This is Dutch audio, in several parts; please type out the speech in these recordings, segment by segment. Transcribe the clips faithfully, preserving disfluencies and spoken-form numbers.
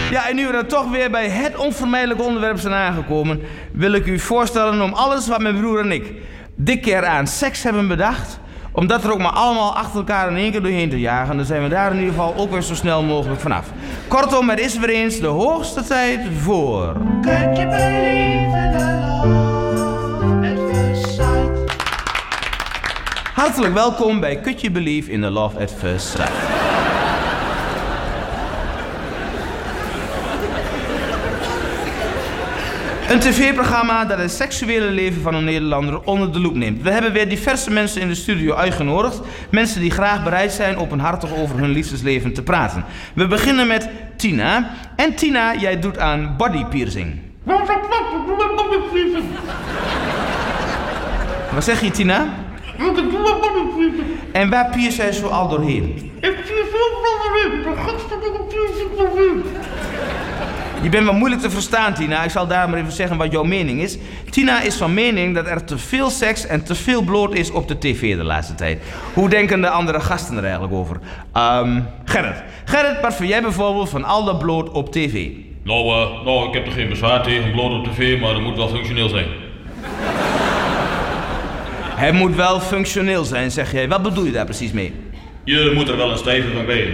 Ja, en nu we dan toch weer bij het onvermijdelijke onderwerp zijn aangekomen, wil ik u voorstellen om alles wat mijn broer en ik dit keer aan seks hebben bedacht, om dat er ook maar allemaal achter elkaar in één keer doorheen te jagen. Dan zijn we daar in ieder geval ook weer zo snel mogelijk vanaf. Kortom, het is weer eens de hoogste tijd voor... Could you believe in the love at first sight? Hartelijk welkom bij Could You Believe in the Love at First Sight. Een tv-programma dat het seksuele leven van een Nederlander onder de loep neemt. We hebben weer diverse mensen in de studio uitgenodigd. Mensen die graag bereid zijn openhartig over hun liefdesleven te praten. We beginnen met Tina. En Tina, jij doet aan bodypiercing. Wat zeg je, Tina? En waar piers jij zo al doorheen? Je bent wel moeilijk te verstaan, Tina. Ik zal daar maar even zeggen wat jouw mening is. Tina is van mening dat er te veel seks en te veel bloot is op de tv de laatste tijd. Hoe denken de andere gasten er eigenlijk over? Um, Gerrit. Gerrit, wat vind jij bijvoorbeeld van al dat bloot op tv? Nou, uh, nou, ik heb er geen bezwaar tegen, bloot op tv, maar dat moet wel functioneel zijn. Het moet wel functioneel zijn, zeg jij. Wat bedoel je daar precies mee? Je moet er wel een stijve van krijgen.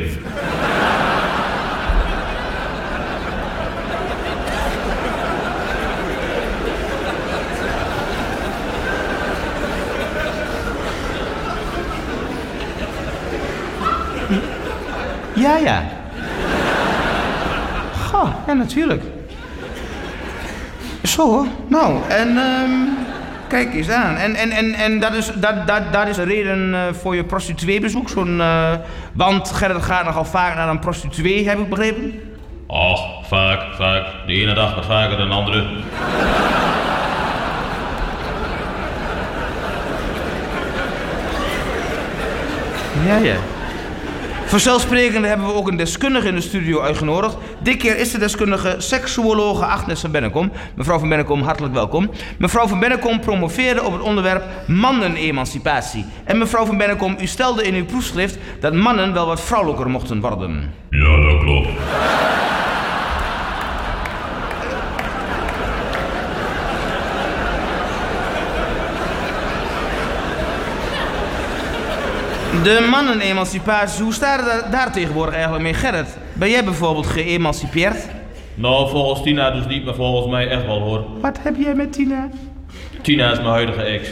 Ja, ja. Goh, ja, natuurlijk. Zo hoor. Nou, en um, kijk eens aan. En, en, en, en dat, is, dat, dat, dat is de reden uh, voor je prostitueebezoek? Zo'n, uh, want Gerrit gaat nogal vaak naar een prostituee, heb ik begrepen? Och, vaak, vaak. De ene dag wat vaker dan de andere. Ja, ja. Vanzelfsprekend hebben we ook een deskundige in de studio uitgenodigd. Dit keer is de deskundige seksuologe Agnes van Bennekom. Mevrouw van Bennekom, hartelijk welkom. Mevrouw van Bennekom promoveerde op het onderwerp mannenemansipatie. En mevrouw van Bennekom, u stelde in uw proefschrift dat mannen wel wat vrouwelijker mochten worden. Ja, dat klopt. De mannenemansipatie, hoe staat het daar, daar tegenwoordig eigenlijk mee, Gerrit? Ben jij bijvoorbeeld geëmancipeerd? Nou, volgens Tina dus niet, maar volgens mij echt wel hoor. Wat heb jij met Tina? Tina is mijn huidige ex.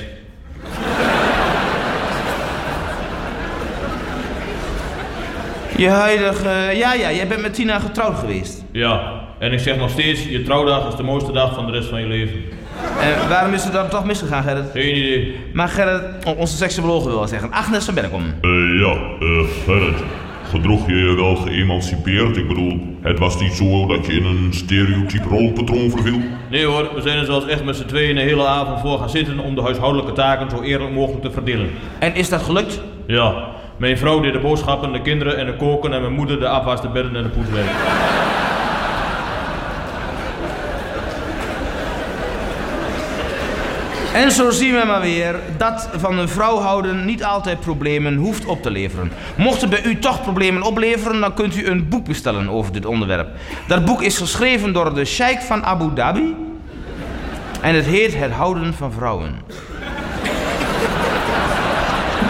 Je huidige... Ja, ja, jij bent met Tina getrouwd geweest. Ja, en ik zeg nog steeds, je trouwdag is de mooiste dag van de rest van je leven. En waarom is het dan toch misgegaan, Gerrit? Geen idee. Maar Gerrit, onze seksuoloog wil wel zeggen. Agnes van Bennekom. Uh, ja, uh, Gerrit. Gedroeg je je wel geëmancipeerd? Ik bedoel, het was niet zo dat je in een stereotyp rolpatroon verviel? Nee hoor, we zijn er zelfs echt met z'n tweeën de hele avond voor gaan zitten om de huishoudelijke taken zo eerlijk mogelijk te verdelen. En is dat gelukt? Ja, mijn vrouw deed de boodschappen, de kinderen en de koken en mijn moeder de afwas, de bedden en de poetswerk. En zo zien we maar weer dat van een vrouw houden niet altijd problemen hoeft op te leveren. Mochten bij u toch problemen opleveren, dan kunt u een boek bestellen over dit onderwerp. Dat boek is geschreven door de Sheikh van Abu Dhabi en het heet Het houden van vrouwen.